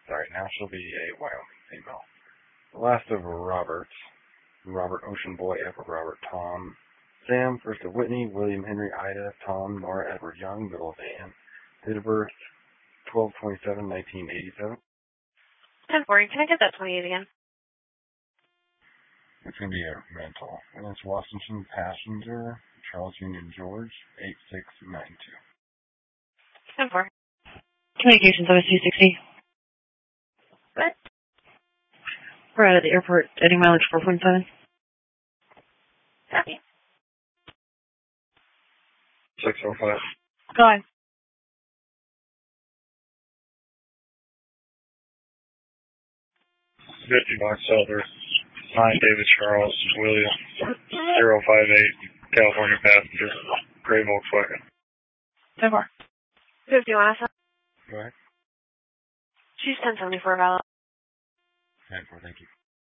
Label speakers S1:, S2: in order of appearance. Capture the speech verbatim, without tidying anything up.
S1: sorry, now she'll be a Wyoming female. The last of Roberts, Robert Ocean Boy, Edward Robert Tom, Sam, first of Whitney, William Henry Ida, Tom, Nora Edward Young, middle of Anne. Date of birth, twelve twenty-seven nineteen eighty-seven.
S2: ten forty. Can I get that twenty-eight again?
S1: It's going to be a rental. And it's Washington Passenger, Charles Union George, eight six nine two.
S2: ten four.
S3: Communications over two sixty.
S2: What?
S3: We're out of the airport, heading mileage four point seven.
S2: Copy.
S1: six oh five.
S3: Go on.
S1: fifty box Elder, nine David Charles, William, zero five eight, California passenger, gray Volkswagen.
S3: ten four.
S2: fifty-one.
S1: Go ahead.
S2: She's ten seventy-four valid.
S1: ten four, thank you.